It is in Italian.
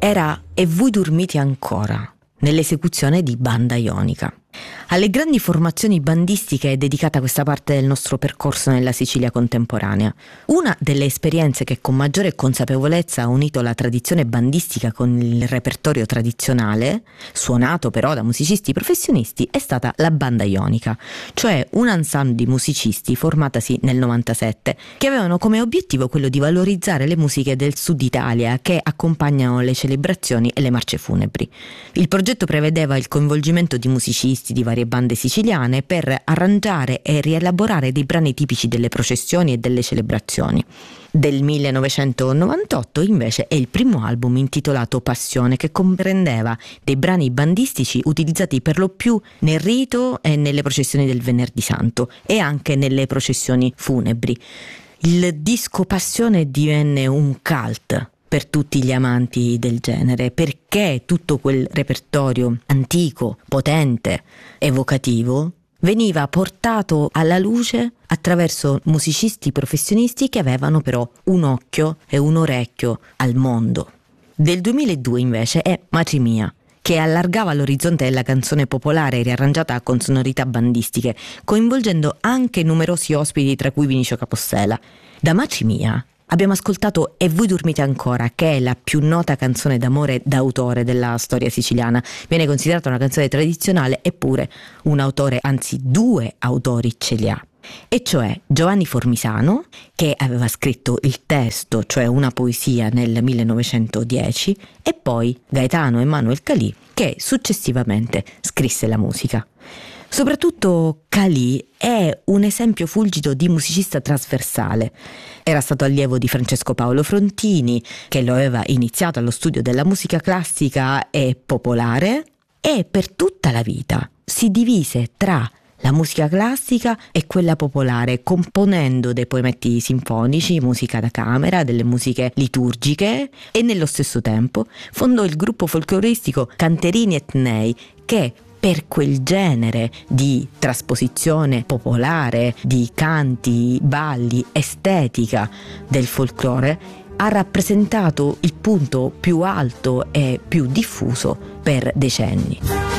era E voi dormite ancora, nell'esecuzione di Banda Ionica. Alle grandi formazioni bandistiche è dedicata questa parte del nostro percorso nella Sicilia contemporanea. Una delle esperienze che con maggiore consapevolezza ha unito la tradizione bandistica con il repertorio tradizionale, suonato però da musicisti professionisti, è stata la Banda Ionica, cioè un ensemble di musicisti formatasi nel 97, che avevano come obiettivo quello di valorizzare le musiche del sud Italia che accompagnano le celebrazioni e le marce funebri. Il progetto prevedeva il coinvolgimento di musicisti di varie bande siciliane per arrangiare e rielaborare dei brani tipici delle processioni e delle celebrazioni. Del 1998 invece è il primo album intitolato Passione, che comprendeva dei brani bandistici utilizzati per lo più nel rito e nelle processioni del Venerdì Santo e anche nelle processioni funebri. Il disco Passione divenne un cult per tutti gli amanti del genere, perché tutto quel repertorio antico, potente, evocativo veniva portato alla luce attraverso musicisti professionisti che avevano però un occhio e un orecchio al mondo. Del 2002 invece è Maci Mia, che allargava l'orizzonte della canzone popolare riarrangiata con sonorità bandistiche, coinvolgendo anche numerosi ospiti, tra cui Vinicio Capostela. Da Maci Mia abbiamo ascoltato E voi dormite ancora, che è la più nota canzone d'amore d'autore della storia siciliana. Viene considerata una canzone tradizionale, eppure un autore, anzi due autori ce li ha. E cioè Giovanni Formisano, che aveva scritto il testo, cioè una poesia, nel 1910, e poi Gaetano Emanuel Calì, che successivamente scrisse la musica. Soprattutto Calì è un esempio fulgido di musicista trasversale. Era stato allievo di Francesco Paolo Frontini, che lo aveva iniziato allo studio della musica classica e popolare, e per tutta la vita si divise tra la musica classica e quella popolare, componendo dei poemetti sinfonici, musica da camera, delle musiche liturgiche, e nello stesso tempo fondò il gruppo folcloristico Canterini Etnei, che per quel genere di trasposizione popolare, di canti, balli, estetica del folklore, ha rappresentato il punto più alto e più diffuso per decenni.